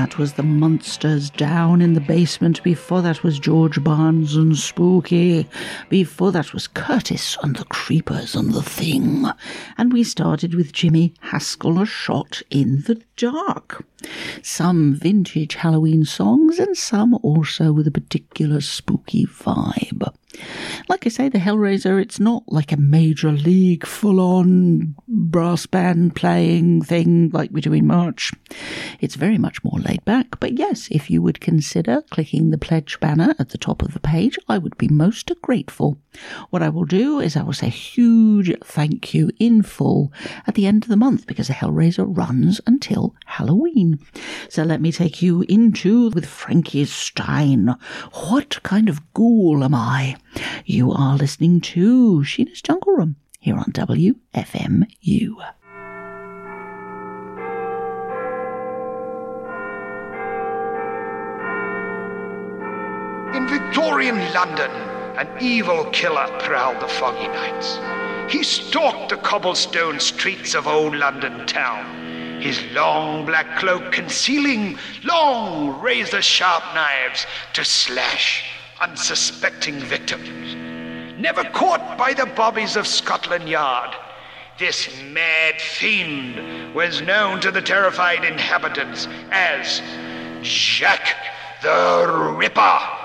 that was the Munsters down in the basement. Before that was George Barnes and Spooky. Before that was Curtis and the Creepers and the Thing. And we started with Jimmy Haskell, A Shot in the Dark. Some vintage Halloween songs and some also with a particular spooky vibe. Like I say, the Hellraiser, it's not like a major league full-on brass band playing thing like we do in March. It's very much more laid back, but yes, if you would consider clicking the pledge banner at the top of the page, I would be most grateful. What I will do is I will say huge thank you in full at the end of the month, because the Hellraiser runs until Halloween. So let me take you into with Frankenstein. What kind of ghoul am I? You are listening to Sheena's Jungle Room here on WFMU. In Victorian London, an evil killer prowled the foggy nights. He stalked the cobblestone streets of old London town, his long black cloak concealing long razor-sharp knives to slash unsuspecting victims. Never caught by the bobbies of Scotland Yard, this mad fiend was known to the terrified inhabitants as Jack the Ripper.